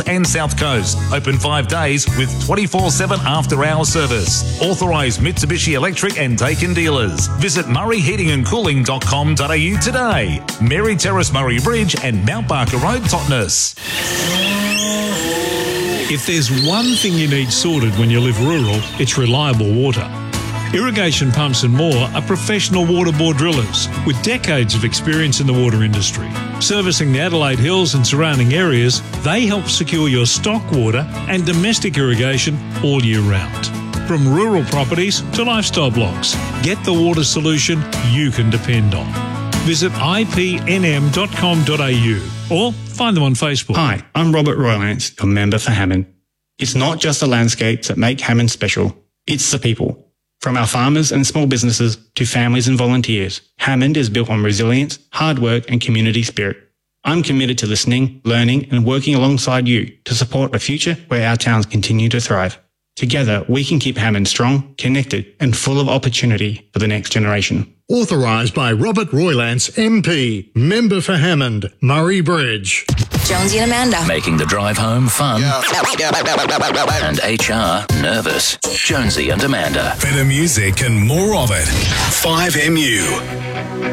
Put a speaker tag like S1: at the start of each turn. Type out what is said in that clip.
S1: and South Coast. Open 5 days with 24/7 after-hour service. Authorised Mitsubishi Electric and Daikin dealers. Visit murrayheatingandcooling.com.au today. Mary Terrace, Murray Bridge and Mount Barker Road, Totnes.
S2: If there's one thing you need sorted when you live rural, it's reliable water. Irrigation Pumps and More are professional water bore drillers with decades of experience in the water industry. Servicing the Adelaide Hills and surrounding areas, they help secure your stock water and domestic irrigation all year round. From rural properties to lifestyle blocks, get the water solution you can depend on. Visit ipnm.com.au or find them on Facebook.
S3: Hi, I'm Robert Roylance, your member for Hammond. It's not just the landscapes that make Hammond special, it's the people. From our farmers and small businesses to families and volunteers, Hammond is built on resilience, hard work and community spirit. I'm committed to listening, learning and working alongside you to support a future where our towns continue to thrive. Together, we can keep Hammond strong, connected and full of opportunity for the next generation.
S4: Authorised by Robert Roylance, MP, member for Hammond, Murray Bridge.
S5: Jonesy and Amanda.
S6: Making the drive home fun. And HR nervous. Jonesy and Amanda.
S7: Better music and more of it. 5MU.